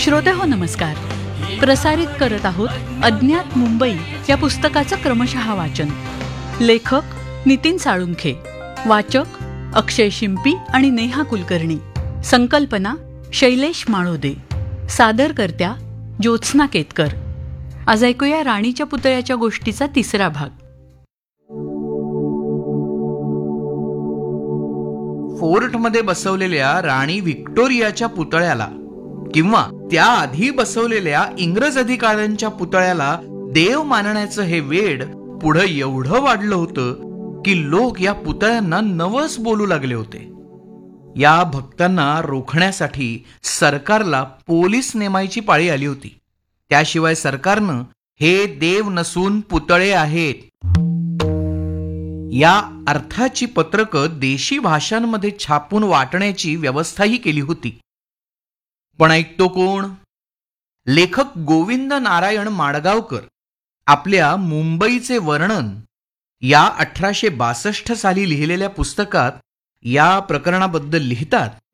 श्रोतेहो नमस्कार. प्रसारित करत आहोत अज्ञात मुंबई या पुस्तकाचं क्रमशः वाचन. लेखक नितीन साळुंखे, वाचक अक्षय शिंपी आणि नेहा कुलकर्णी. संकल्पना शैलेश माळोदे. सादरकर्त्या ज्योत्स्ना केतकर. आज ऐकूया राणीच्या पुतळ्याच्या गोष्टीचा तिसरा भाग. फोर्टमध्ये बसवलेल्या राणी व्हिक्टोरियाच्या पुतळ्याला किंवा त्याआधी बसवलेल्या इंग्रज अधिकाऱ्यांच्या पुतळ्याला देव मानण्याचं हे वेड पुढं एवढं वाढलं होतं की लोक या पुतळ्यांना नवस बोलू लागले होते. या भक्तांना रोखण्यासाठी सरकारला पोलीस नेमायची पाळी आली होती. त्याशिवाय सरकारनं हे देव नसून पुतळे आहेत या अर्थाची पत्रकं देशी भाषांमध्ये छापून वाटण्याची व्यवस्थाही केली होती. पण ऐकतो कोण? लेखक गोविंद नारायण माडगावकर आपल्या मुंबईचे वर्णन या 1862 साली लिहिलेल्या पुस्तकात या प्रकरणाबद्दल लिहितात